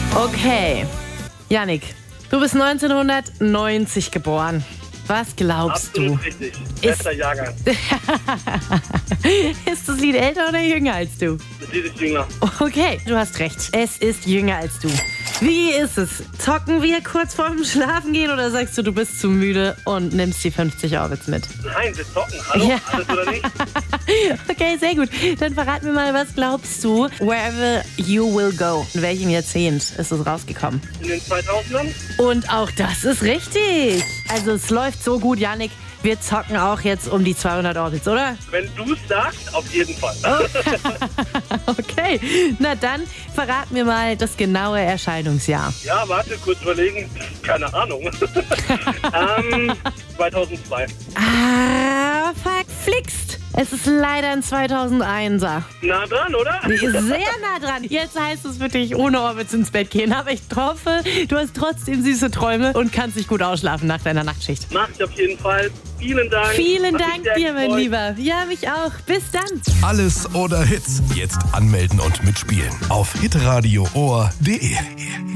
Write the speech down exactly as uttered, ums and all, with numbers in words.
Okay, Yannick, du bist neunzehnhundertneunzig geboren. Was glaubst Absolut du? richtig. Bester Jahrgang. Ist das Lied älter oder jünger als du? Das Lied ist jünger. Okay, du hast recht. Es ist jünger als du. Wie ist es? Zocken wir kurz vorm Schlafen gehen oder sagst du, du bist zu müde und nimmst die fünfzig Orbits mit? Nein, wir zocken. Hallo? Ja. Alles oder nicht? Okay, sehr gut. Dann verrat mir mal, was glaubst du? Wherever You Will Go. In welchem Jahrzehnt ist es rausgekommen? In den zweitausendern? Und auch das ist richtig. Also es läuft so gut, Yannick. Wir zocken auch jetzt um die zweihundert Orbits, oder? Wenn du es sagst, auf jeden Fall. Okay, na dann verrat mir mal das genaue Erscheinungsjahr. Ja, warte, kurz überlegen. Keine Ahnung. ähm, zweitausendzwei. Ah, verflixt. Es ist leider ein zweitausendeiner. Nah dran, oder? Sehr nah dran. Jetzt heißt es wirklich ohne Orbits ins Bett gehen. Aber ich hoffe, du hast trotzdem süße Träume und kannst dich gut ausschlafen nach deiner Nachtschicht. Mach ich auf jeden Fall. Vielen Dank. Vielen Hat mich Dank sehr dir, mein gefreut. Lieber. Ja, mich auch. Bis dann. Alles oder Hits. Jetzt anmelden und mitspielen auf hitradio ohr punkt de.